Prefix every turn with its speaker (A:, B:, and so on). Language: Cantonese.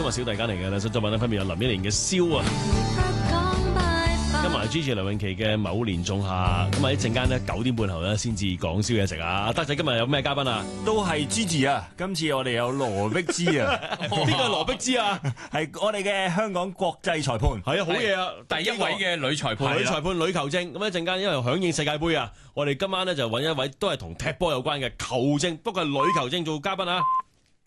A: 日小弟揀嚟嘅啦，所作品咧分別有林憶蓮嘅燒啊，今日係 Gigi 梁詠琪嘅某年仲夏，咁啊一陣間咧9點半後咧先至講宵夜食啊。德仔今日有咩嘉賓啊？
B: 都係 Gigi 啊！今次我哋有羅碧芝啊，
A: 邊個係羅碧芝啊？
B: 係我哋嘅香港國際裁判，
A: 係啊，好嘢啊！
C: 第一位嘅女裁判，
A: 女裁判女球證。咁一陣間因為響應世界盃啊，我哋今晚咧就揾一位都係同踢波有關嘅球證，不過係女球證做嘉賓啊。